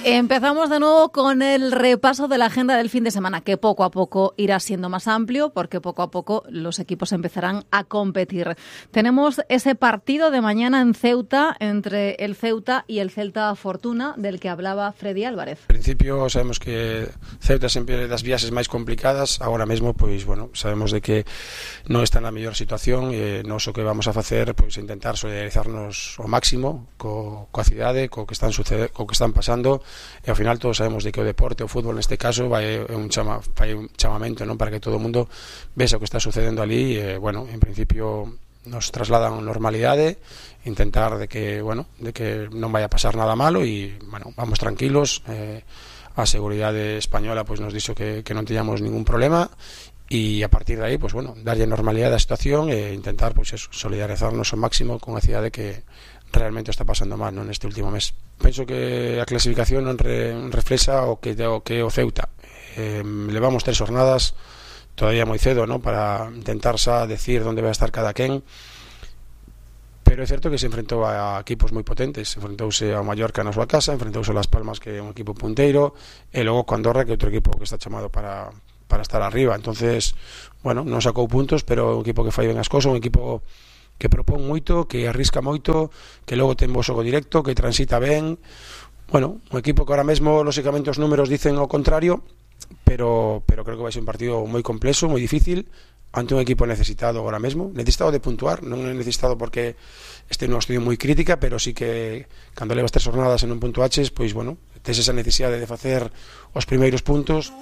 Empezamos de nuevo con el repaso de la agenda del fin de semana, que poco a poco irá siendo más amplio, porque poco a poco los equipos empezarán a competir. Tenemos ese partido de mañana en Ceuta, entre el Ceuta y el Celta Fortuna, del que hablaba Freddy Álvarez. En principio sabemos que Ceuta sempre das viaxes máis complicadas. Agora mesmo, pois, bueno, sabemos de que non está na mellor situación e nós o que vamos a facer, pois, intentar solidarizarnos ao máximo coa cidade, co que están pasando. E ao final todos sabemos de que o deporte, o fútbol neste caso, vai un chamamento, non, para que todo o mundo vexa o que está sucedendo ali. E, bueno, en principio nos trasladan a normalidade, intentar de que non vai a pasar nada malo e, bueno, vamos tranquilos. A seguridade española pois nos dixo que non teñamos ningún problema e a partir de aí, pois, bueno, darlle normalidade á situación e intentar, pois, eso, solidarizarnos ao máximo con a cidade que realmente está pasando mal, non, neste último mes. Penso que a clasificación non reflexa o que é o Ceuta. Levamos 3 jornadas, todavía moi cedo, non, para intentar xa decir onde vai estar cada quen, pero é certo que se enfrentou a equipos moi potentes. Enfrentouse ao Mallorca na súa casa, enfrentouse a Las Palmas, que é un equipo punteiro, e logo co Andorra, que é outro equipo que está chamado para estar arriba. Entonces, bueno, non sacou puntos, pero un equipo que fai ben as cosas, un equipo que propón moito, que arrisca moito, que logo ten bo xogo directo, que transita ben. Bueno, un equipo que ahora mesmo, lóxicamente, os números dicen o contrario, pero creo que vai ser un partido moi complexo, moi difícil, ante un equipo necesitado ahora mesmo, necesitado de puntuar, non é necesitado porque este é unha estudio moi crítica, pero sí que cando levas 3 jornadas e non puntuaches, pois, bueno, tes esa necesidade de facer os primeiros puntos.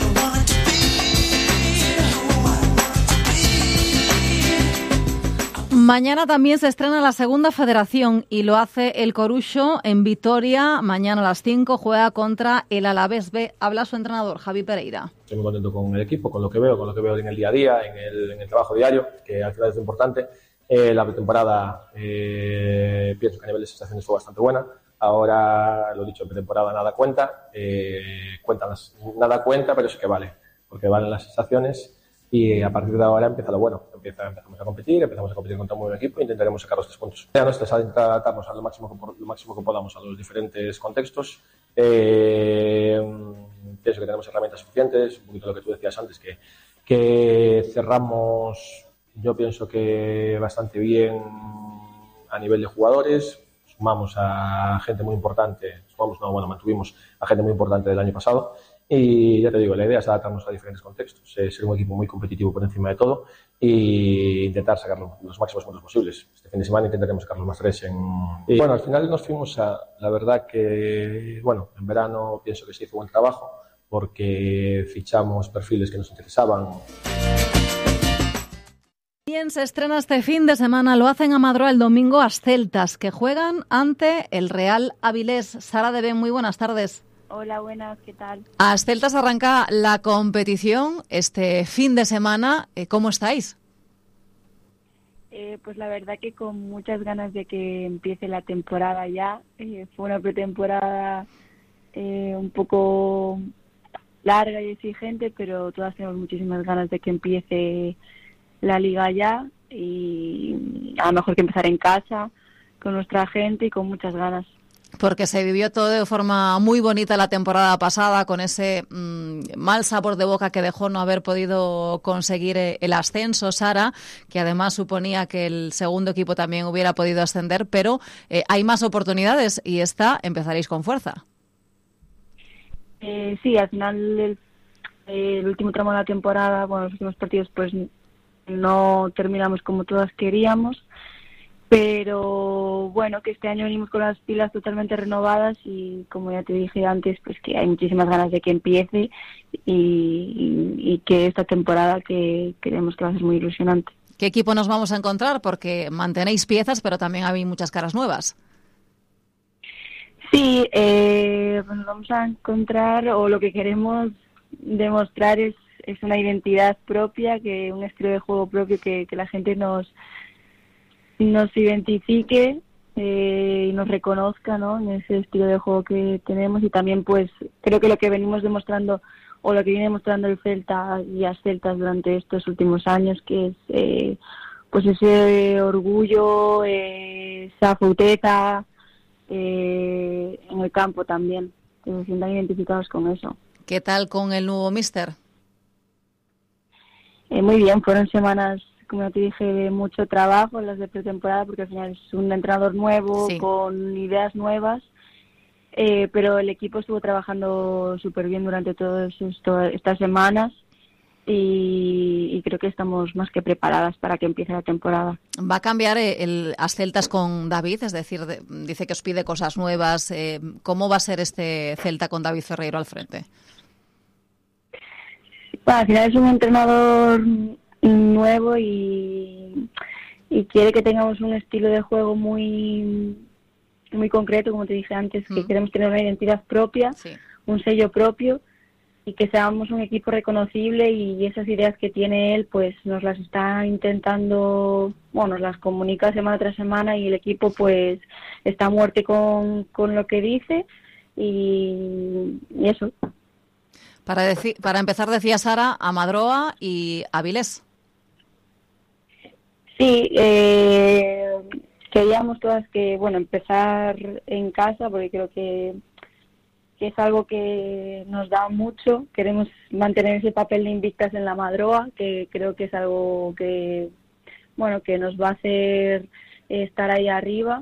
Mañana también se estrena la segunda federación y lo hace el Coruxo en Vitoria. Mañana a las 5 juega contra el Alavés B. Habla su entrenador, Javi Pereira. Estoy muy contento con el equipo, con lo que veo en el día a día, en el trabajo diario, que al final es importante. La pretemporada, pienso que a nivel de sensaciones fue bastante buena. Ahora, lo dicho, en pretemporada nada cuenta. Nada cuenta, pero sí que vale, porque valen las sensaciones. Y a partir de ahora empieza lo bueno. Empezamos a competir contra un buen equipo e intentaremos sacar los 3 puntos. Ya nos adaptarnos a lo máximo que podamos a los diferentes contextos. Pienso que tenemos herramientas suficientes, un poquito lo que tú decías antes, que cerramos, yo pienso que bastante bien a nivel de jugadores. Mantuvimos a gente muy importante del año pasado. Y ya te digo, la idea es adaptarnos a diferentes contextos, ser un equipo muy competitivo por encima de todo e intentar sacar los máximos puntos posibles. Este fin de semana intentaremos sacar los más 3 Y bueno, al final nos fuimos la verdad que, bueno, en verano pienso que se hizo buen trabajo porque fichamos perfiles que nos interesaban. Bien, se estrena este fin de semana, lo hacen a Madroa el domingo as Celtas, que juegan ante el Real Avilés. Sara de Ben, muy buenas tardes. Hola, buenas, ¿qué tal? A Celtas arranca la competición este fin de semana. ¿Cómo estáis? Pues la verdad que con muchas ganas de que empiece la temporada ya. Fue una pretemporada un poco larga y exigente, pero todas tenemos muchísimas ganas de que empiece la liga ya y a lo mejor que empezar en casa, con nuestra gente y con muchas ganas. Porque se vivió todo de forma muy bonita la temporada pasada, con ese mal sabor de boca que dejó no haber podido conseguir el ascenso, Sara, que además suponía que el segundo equipo también hubiera podido ascender, pero hay más oportunidades y empezaréis con fuerza. Sí, al final el último tramo de la temporada, bueno, los últimos partidos pues no terminamos como todas queríamos. Pero bueno, que este año venimos con las pilas totalmente renovadas y como ya te dije antes, pues que hay muchísimas ganas de que empiece y que esta temporada que creemos que va a ser muy ilusionante. ¿Qué equipo nos vamos a encontrar? Porque mantenéis piezas, pero también hay muchas caras nuevas. Sí, pues nos vamos a encontrar, o lo que queremos demostrar es una identidad propia, que un estilo de juego propio que la gente nos identifique y nos reconozca, ¿no?, en ese estilo de juego que tenemos. Y también pues creo que lo que venimos demostrando o lo que viene demostrando el Celta y las Celtas durante estos últimos años, que es pues ese orgullo, esa futeta en el campo también. que se sientan identificados con eso. ¿Qué tal con el nuevo míster? Muy bien, fueron semanas, como te dije, de mucho trabajo, las de pretemporada, porque al final es un entrenador nuevo, Sí. con ideas nuevas, pero el equipo estuvo trabajando súper bien durante todas estas semanas y creo que estamos más que preparadas para que empiece la temporada. ¿Va a cambiar las Celtas con David? Es decir, dice que os pide cosas nuevas. ¿Cómo va a ser este Celta con David Ferreiro al frente? Bueno, al final es un entrenador nuevo y quiere que tengamos un estilo de juego muy concreto, como te dije antes, que queremos tener una identidad propia, sí, un sello propio y que seamos un equipo reconocible, y esas ideas que tiene él pues nos las está intentando, bueno, nos las comunica semana tras semana, y el equipo pues está a muerte con lo que dice y eso. Para empezar, decía Sara, a Madroa y a Avilés. Sí, queríamos todas que, bueno, empezar en casa, porque creo que es algo que nos da mucho. Queremos mantener ese papel de invictas en la Madroa, que creo que es algo que, bueno, que nos va a hacer estar ahí arriba.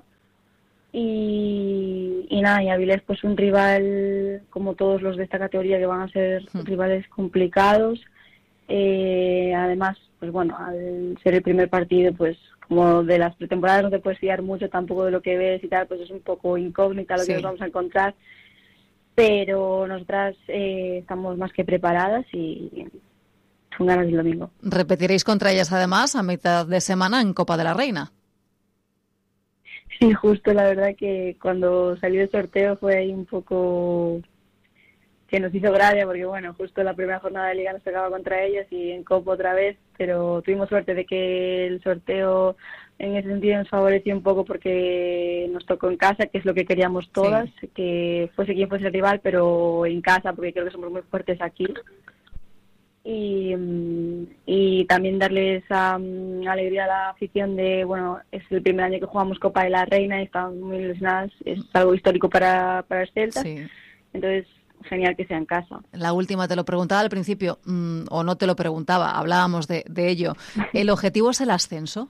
Y nada, y Avilés pues un rival como todos los de esta categoría, que van a ser rivales complicados. Además, pues bueno, al ser el primer partido, pues como de las pretemporadas no te puedes fiar mucho tampoco de lo que ves y tal, pues es un poco incógnita lo que nos vamos a encontrar, pero nosotras estamos más que preparadas y con ganas del domingo. ¿Repetiréis contra ellas además a mitad de semana en Copa de la Reina? Sí, justo, la verdad que cuando salió el sorteo fue ahí un poco que nos hizo gracia, porque bueno, justo la primera jornada de Liga nos tocaba contra ellas y en Copa otra vez, pero tuvimos suerte de que el sorteo en ese sentido nos favoreció un poco, porque nos tocó en casa, que es lo que queríamos todas, que fuese quien fuese el rival, pero en casa, porque creo que somos muy fuertes aquí. Y también darles alegría a la afición de, bueno, es el primer año que jugamos Copa de la Reina y estamos muy ilusionadas, es algo histórico para el Celta, entonces genial que sea en casa. La última, te lo preguntaba al principio, o no te lo preguntaba, hablábamos de ello. ¿El objetivo es el ascenso?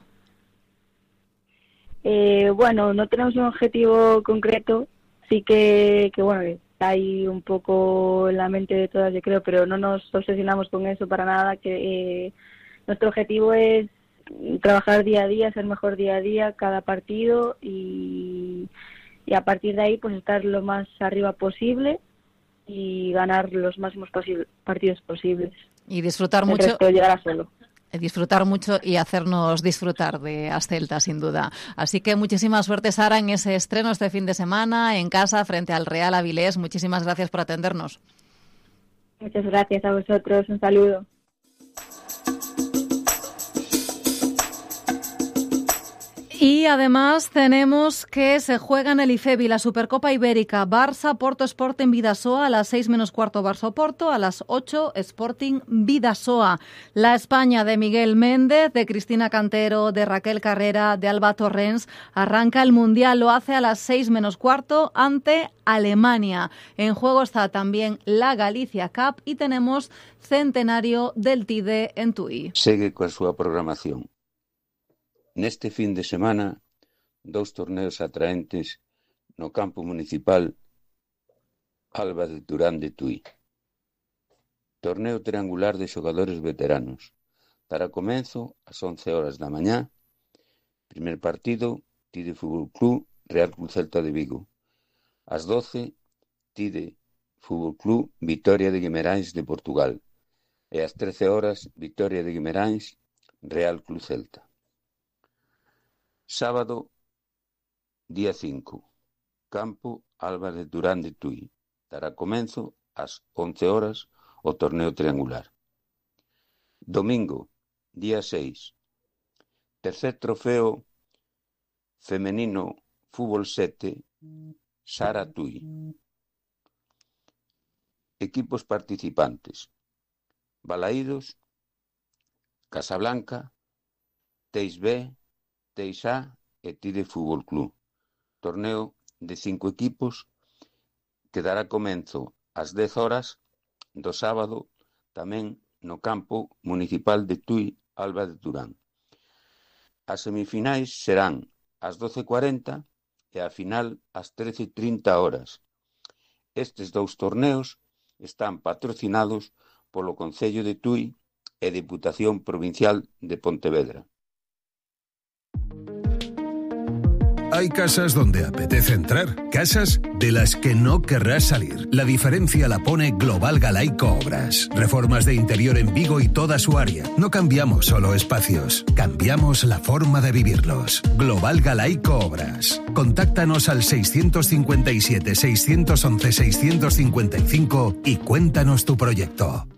Bueno, no tenemos un objetivo concreto, sí que bueno, hay un poco en la mente de todas, yo creo, pero no nos obsesionamos con eso para nada, que nuestro objetivo es trabajar día a día, ser mejor día a día, cada partido, y a partir de ahí pues estar lo más arriba posible y ganar los máximos partidos posibles. Y disfrutar el mucho. Resto llegará solo. Disfrutar mucho y hacernos disfrutar de las Celtas, sin duda. Así que muchísima suerte, Sara, en ese estreno este fin de semana en casa frente al Real Avilés. Muchísimas gracias por atendernos. Muchas gracias a vosotros. Un saludo. Y además tenemos que se juega en el IFEBI la Supercopa Ibérica. Barça, Porto Sporting, Bidasoa, a las 6 menos cuarto Barça Porto, a las 8 Sporting Bidasoa. La España de Miguel Méndez, de Cristina Cantero, de Raquel Carrera, de Alba Torrens, arranca el Mundial, lo hace a las 6 menos cuarto ante Alemania. En juego está también la Galicia Cup y tenemos centenario del TIDE en Tui. Segue coa súa programación. Neste fin de semana, 2 torneos atraentes no campo municipal Alba de Turán de Tui. Torneo triangular de xogadores veteranos. Para comenzo, ás 11 horas da mañá, primer partido, TIDE Fútbol Club, Real Club Celta de Vigo. Ás 12, TIDE Fútbol Club, Vitoria de Guimarães de Portugal. E ás 13 horas, Vitoria de Guimarães, Real Club Celta. Sábado, día 5, campo Alba de Turán de Tui. Dará comenzo ás 11 horas o torneo triangular. Domingo, día 6, tercer trofeo femenino Fútbol 7, Sara Tui. Equipos participantes: Balaídos, Casablanca, Teis B, Teis A e TIDE Fútbol Club. Torneo de 5 equipos que dará comenzo ás 10 horas do sábado tamén no campo municipal de Tui, Alba de Durán. As semifinais serán ás 12:40 e a final ás 13:30 horas. Estes dous torneos están patrocinados polo Concello de Tui e Deputación Provincial de Pontevedra. Hay casas donde apetece entrar, casas de las que no querrás salir. La diferencia la pone Global Galaico Obras. Reformas de interior en Vigo y toda su área. No cambiamos solo espacios, cambiamos la forma de vivirlos. Global Galaico Obras. Contáctanos al 657 611 655 y cuéntanos tu proyecto.